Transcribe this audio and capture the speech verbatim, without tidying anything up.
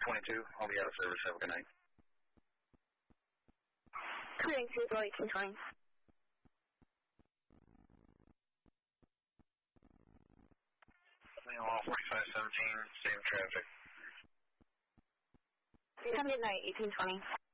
twenty-two, I'll be out of service. Have a good night. Clearing two, eighteen twenty. Meanwhile, forty-five seventeen, same traffic. Have a good night, eighteen twenty.